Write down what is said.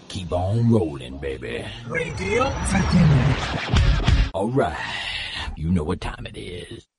Keep on rolling, baby. Ready, deal? All right. You know what time it is.